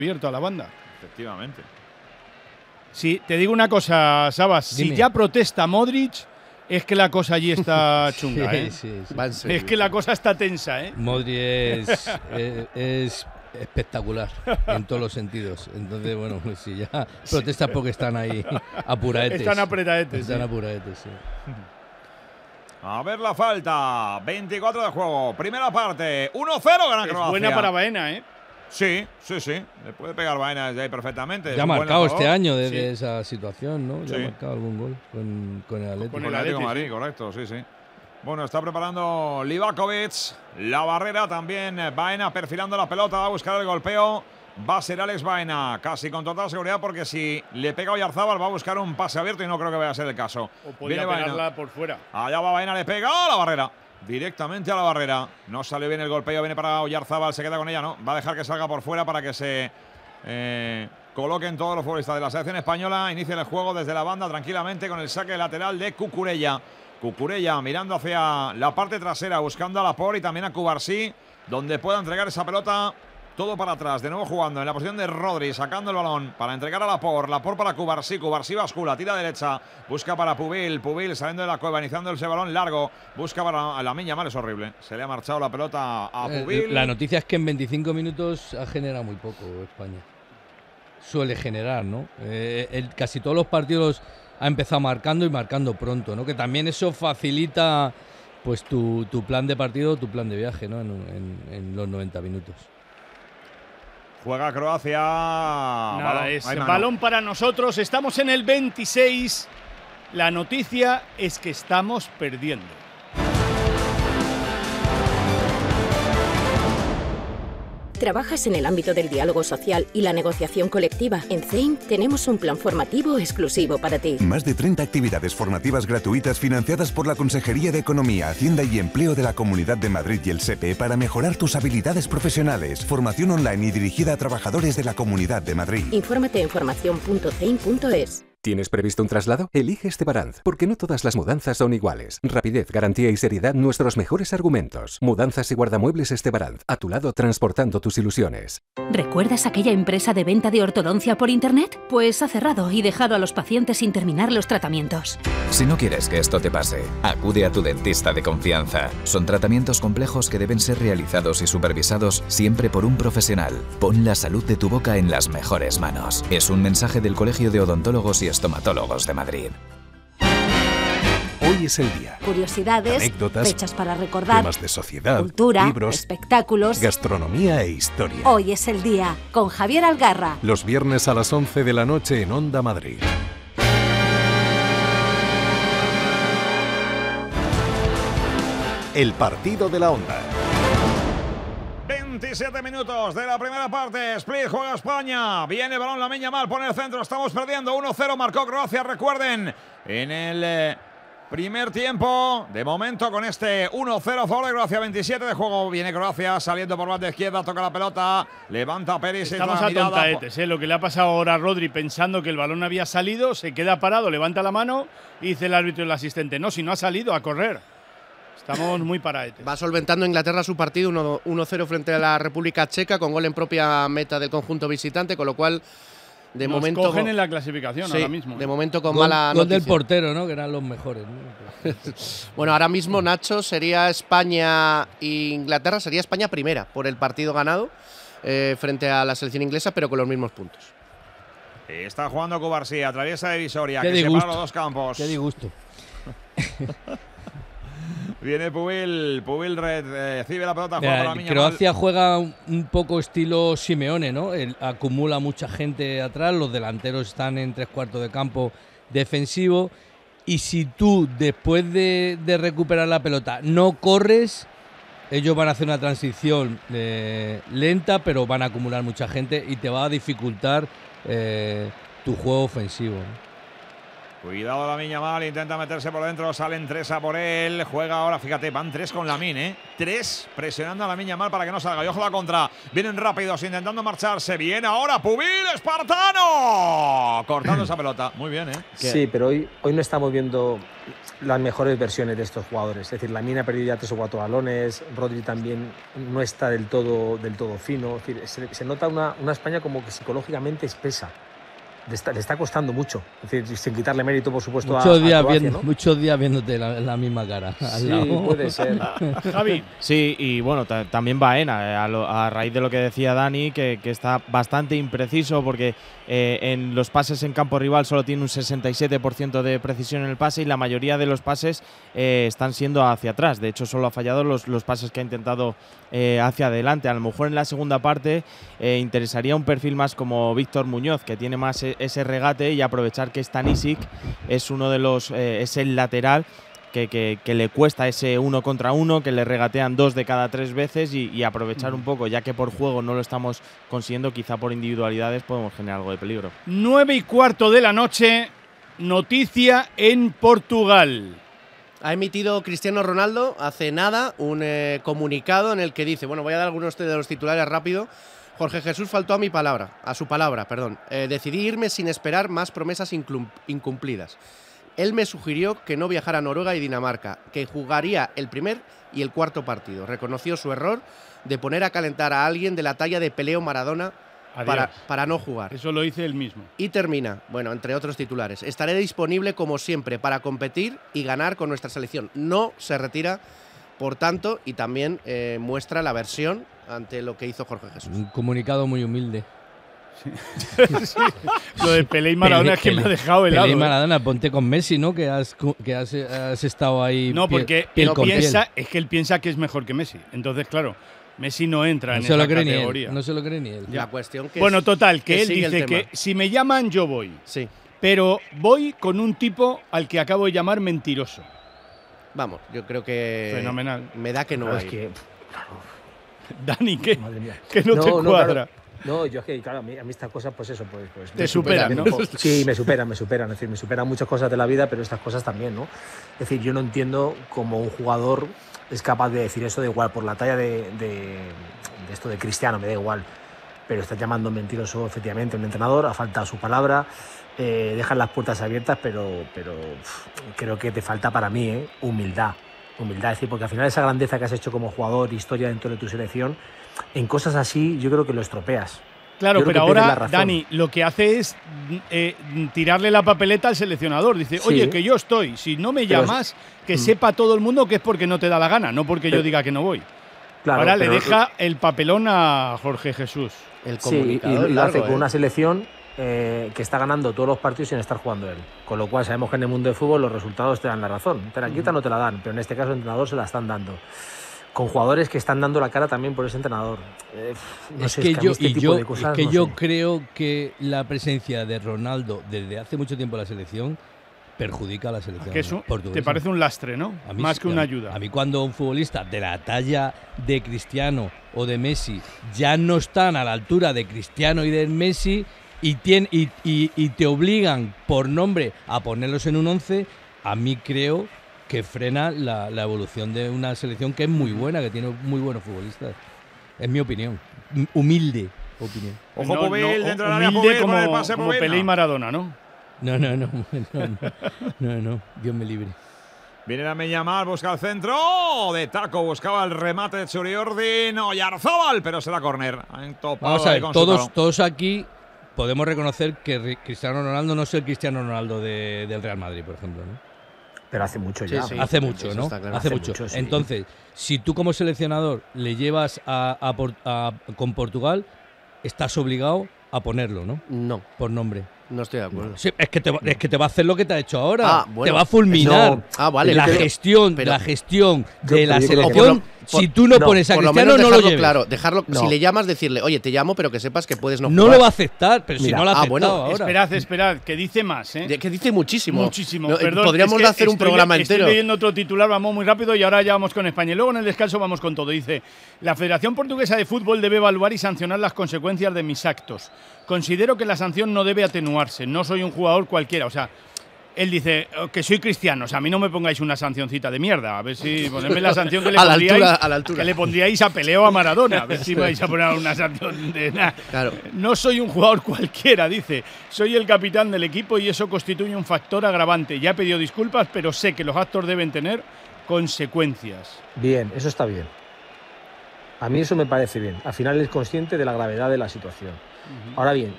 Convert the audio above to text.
abierto a la banda. Efectivamente. Sí, te digo una cosa, Sabas. Dime. Si ya protesta Modric, es que la cosa allí está chunga, ¿eh? Sí. Va en serio. Es que la cosa está tensa, ¿eh? Modri es espectacular en todos los sentidos. Entonces, bueno, pues si ya protestas porque están ahí apuraetes. Están apretadetes. Están sí. apuradetes, sí. A ver la falta. 24 de juego. Primera parte. 1-0 gana Es Croacia. buena para Baena, ¿eh? Sí. Le puede pegar Baena desde ahí perfectamente. Ya Es ha un buen marcado lanzador. este año desde Sí. esa situación, ¿no? Ya Sí. ha marcado algún gol con el Atlético. Con el Atlético de Madrid, correcto, sí. Bueno, está preparando Livakovic. La barrera también. Baena perfilando la pelota. Va a buscar el golpeo. Va a ser Alex Baena. Casi con total seguridad porque si le pega a Oyarzábal va a buscar un pase abierto y no creo que vaya a ser el caso. O podría Viene pegarla Baena. por fuera. Allá va Baena, le pega a la barrera. Directamente a la barrera. No sale bien el golpeo. Viene para Oyarzábal. Se queda con ella, ¿no? Va a dejar que salga por fuera para que se coloquen todos los futbolistas de la selección española. Inicia el juego desde la banda tranquilamente con el saque lateral de Cucurella. Cucurella mirando hacia la parte trasera, buscando a Laporte y también a Cubarsí, donde pueda entregar esa pelota. Todo para atrás, de nuevo jugando en la posición de Rodri, sacando el balón para entregar a Laporte. Laporte para Cubarsí, Cubarsí bascula, tira derecha, busca para Pubil, Pubil saliendo de la cueva, iniciando ese balón largo, busca para Lamine Yamal, es horrible. Se le ha marchado la pelota a Pubil. La noticia es que en 25 minutos ha generado muy poco España. Suele generar, ¿no? Casi todos los partidos ha empezado marcando y marcando pronto, ¿no? Que también eso facilita pues tu plan de partido, tu plan de viaje, ¿no? En los 90 minutos. Juega Croacia. Nada, es Hay mano. balón para nosotros. Estamos en el 26. La noticia es que estamos perdiendo. ¿Trabajas en el ámbito del diálogo social y la negociación colectiva? En CEIM tenemos un plan formativo exclusivo para ti. Más de 30 actividades formativas gratuitas financiadas por la Consejería de Economía, Hacienda y Empleo de la Comunidad de Madrid y el SEPE para mejorar tus habilidades profesionales. Formación online y dirigida a trabajadores de la Comunidad de Madrid. Infórmate en formación.ceim.es. ¿Tienes previsto un traslado? Elige Estebaranz, porque no todas las mudanzas son iguales. Rapidez, garantía y seriedad, nuestros mejores argumentos. Mudanzas y guardamuebles Estebaranz, a tu lado transportando tus ilusiones. ¿Recuerdas aquella empresa de venta de ortodoncia por internet? Pues ha cerrado y dejado a los pacientes sin terminar los tratamientos. Si no quieres que esto te pase, acude a tu dentista de confianza. Son tratamientos complejos que deben ser realizados y supervisados siempre por un profesional. Pon la salud de tu boca en las mejores manos. Es un mensaje del Colegio de Odontólogos y Estomatólogos de Madrid. Hoy es el día. Curiosidades, Anécdotas, fechas para recordar, Temas de sociedad, cultura, libros, espectáculos. gastronomía e historia. Hoy es el día, con Javier Algarra. Los viernes a las 11 de la noche en Onda Madrid. El partido de la Onda. 27 minutos de la primera parte. Split juega España. Viene el balón Lamine Yamal, pone el centro. Estamos perdiendo 1-0. Marcó Croacia, recuerden. En el primer tiempo. De momento con este 1-0 a favor de Croacia. 27 de juego. Viene Croacia saliendo por banda izquierda. Toca la pelota. Levanta Pérez. Estamos a tontaetes, ¿eh? Lo que le ha pasado ahora a Rodri pensando que el balón había salido. Se queda parado, levanta la mano y dice el árbitro y el asistente: no, si no ha salido, a correr. Estamos muy paraetes. Va solventando Inglaterra su partido 1-0 frente a la República Checa con gol en propia meta del conjunto visitante, con lo cual de Nos momento cogen en la clasificación sí, ahora mismo. de momento con Gol mala del noticia. portero, ¿no? Que eran los mejores, ¿no? Bueno, ahora mismo, Nacho, sería España e Inglaterra, sería España primera por el partido ganado frente a la selección inglesa, pero con los mismos puntos. Está jugando Cubarsí, atraviesa divisoria, Qué que disgusto. separa los dos campos. Qué disgusto. Viene Pubil, recibe la pelota, juega Mira, para Lamine Croacia Yamal. juega un poco estilo Simeone, ¿no? Acumula mucha gente atrás, los delanteros están en 3/4 de campo defensivo, y si tú después de recuperar la pelota no corres, ellos van a hacer una transición lenta, pero van a acumular mucha gente y te va a dificultar tu juego ofensivo, ¿no? Cuidado Lamine Yamal, intenta meterse por dentro, salen 3 a por él, juega ahora, fíjate, van 3 con Lamine, ¿eh? 3 presionando a Lamine Yamal para que no salga, y ojo la contra, vienen rápidos, intentando marcharse, viene ahora Pubil, espartano, cortando esa pelota, muy bien, ¿eh? Sí, pero hoy no estamos viendo las mejores versiones de estos jugadores. Es decir, Lamine ha perdido ya 3 o 4 balones, Rodri también no está del todo fino. Es decir, se nota una España como que psicológicamente espesa. Le está costando mucho, es decir, sin quitarle mérito, por supuesto, a Croacia, ¿no? Muchos días viéndote la misma cara. Sí, puede ser. Javi. Sí, y bueno, también Baena, a raíz de lo que decía Dani, que está bastante impreciso porque en los pases en campo rival solo tiene un 67% de precisión en el pase y la mayoría de los pases están siendo hacia atrás. De hecho, solo ha fallado los pases que ha intentado hacia adelante. A lo mejor en la segunda parte interesaría un perfil más como Víctor Muñoz, que tiene más ese regate, y aprovechar que Stanisic es uno de los es el lateral que le cuesta ese 1 contra 1, que le regatean 2 de cada 3 veces y aprovechar un poco, ya que por juego no lo estamos consiguiendo, quizá por individualidades podemos generar algo de peligro. 9:15 de la noche, noticia en Portugal. Ha emitido Cristiano Ronaldo hace nada un comunicado en el que dice, bueno, voy a dar algunos de los titulares rápido. Jorge Jesús faltó a su palabra. Decidí irme sin esperar más promesas incumplidas. Él me sugirió que no viajara a Noruega y Dinamarca, que jugaría el primer y el cuarto partido. Reconoció su error de poner a calentar a alguien de la talla de Pelé o Maradona para no jugar. Eso lo dice él mismo. Y termina, bueno, entre otros titulares, estaré disponible como siempre para competir y ganar con nuestra selección. No se retira, por tanto, y también muestra la versión ante lo que hizo Jorge Jesús. Un comunicado muy humilde. Sí. Sí. Lo de Pelé y Maradona es que me ha dejado helado. Pelé y Maradona, ponte con Messi, ¿no? Que has estado ahí. No, porque él piensa que es mejor que Messi. Entonces, claro, Messi no entra en esa categoría. No se lo cree ni él. La cuestión que bueno, total, que él dice que si me llaman, yo voy. Sí. Pero voy con un tipo al que acabo de llamar mentiroso. Vamos, yo creo que… Fenomenal. Me da que no hay. Dani, ¿qué? Que no te cuadra. No, yo es que, claro, a mí estas cosas, pues eso, pues te superan, ¿no? Sí, me superan. Es decir, me superan muchas cosas de la vida, pero estas cosas también, ¿no? Es decir, yo no entiendo cómo un jugador es capaz de decir eso, da igual, por la talla de esto de Cristiano, me da igual, pero está llamando mentiroso, efectivamente, un entrenador, ha faltado su palabra, dejan las puertas abiertas, pero creo que te falta para mí, humildad, es decir, porque al final esa grandeza que has hecho como jugador, historia dentro de tu selección, en cosas así yo creo que lo estropeas. Claro, pero ahora, Dani, lo que hace es tirarle la papeleta al seleccionador. Dice, oye, que yo estoy, si no me llamas, que sepa todo el mundo que es porque no te da la gana, no porque yo diga que no voy. Claro, ahora le deja el papelón a Jorge Jesús. El comunicador, y lo hace con una selección que está ganando todos los partidos sin estar jugando él. Con lo cual sabemos que en el mundo del fútbol los resultados te dan la razón. Te la quitan o te la dan, pero en este caso el entrenador se la están dando. Con jugadores que están dando la cara también por ese entrenador. Yo creo que la presencia de Ronaldo desde hace mucho tiempo en la selección perjudica a la selección portuguesa. Te parece un lastre, ¿no? Más que una ayuda. A mí cuando un futbolista de la talla de Cristiano o de Messi ya no están a la altura de Cristiano y de Messi y te obligan por nombre a ponerlos en un 11, a mí creo que frena la evolución de una selección que es muy buena, que tiene muy buenos futbolistas. Es mi opinión. Humilde opinión. Ojo, Pobel, dentro del área, Pobel, con el pase, como Pelé y Maradona, ¿no? No. Dios me libre. Viene a Yamal, busca el centro de taco, buscaba el remate de Churiordin, Oyarzábal, pero será córner. Vamos a ver, todos aquí podemos reconocer que Cristiano Ronaldo no es el Cristiano Ronaldo del Real Madrid, por ejemplo, ¿no? Pero hace mucho ya. Sí, hace mucho, ¿no? Claro. Hace mucho. Sí. Entonces, si tú como seleccionador le llevas con Portugal, estás obligado a ponerlo, ¿no? No. Por nombre. No estoy de acuerdo. Sí, es que te va a hacer lo que te ha hecho ahora. Bueno, te va a fulminar. Vale. La gestión de la selección. Si tú no pones a Cristiano, no lo lleves. Claro, dejarlo. Si le llamas, decirle, oye, te llamo, pero que sepas que puedes no jugar. No lo va a aceptar, pero si no lo ha aceptado ahora. Esperad, que dice más, ¿eh? Que dice muchísimo. No, perdón, podríamos hacer un programa entero. Estoy leyendo otro titular, vamos muy rápido y ahora ya vamos con España. Y luego en el descanso vamos con todo. Dice, la Federación Portuguesa de Fútbol debe evaluar y sancionar las consecuencias de mis actos. Considero que la sanción no debe atenuarse. No soy un jugador cualquiera. O sea, Él dice que soy cristiano, o sea, a mí no me pongáis una sancioncita de mierda, a ver si ponedme la sanción que le que le pondríais a Pelé o a Maradona, a ver si me vais a poner una sanción de nada. Claro. No soy un jugador cualquiera, dice, soy el capitán del equipo y eso constituye un factor agravante. Ya he pedido disculpas, pero sé que los actos deben tener consecuencias. Bien, eso está bien. A mí eso me parece bien. Al final es consciente de la gravedad de la situación. Ahora bien,